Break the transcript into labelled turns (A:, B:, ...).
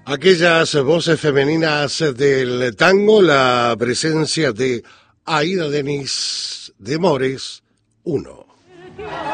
A: Aquellas voces femeninas del tango, la presencia de Aída Denis de Mores, 1.